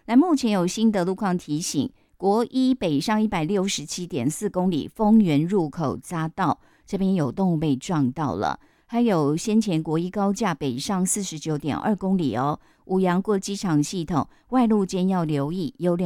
那目前有新的路况提醒，国一北上167.4公里丰原入口匝道这边有动物被撞到了，还有先前国一高架北上49.2公里哦，五杨过机场系统外路间要留意，有